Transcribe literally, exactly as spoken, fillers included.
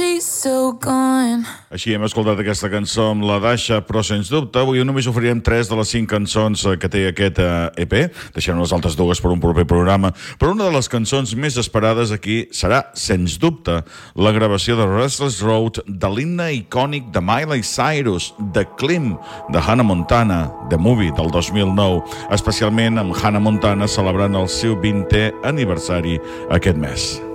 she's so gone. Així hem escoltat aquesta cançó amb la Dasha, però sens dubte avui només oferirem tres de les cinc cançons que té aquest E P. Deixem les altres dues per un proper programa. Però una de les cançons més esperades aquí serà, sens dubte, la gravació de Restless Road, de l'himne icònic de Miley Cyrus, de Klim, de Hannah Montana, The Movie del dos mil nou, especialment amb Hannah Montana celebrant el seu vintè aniversari aquest mes.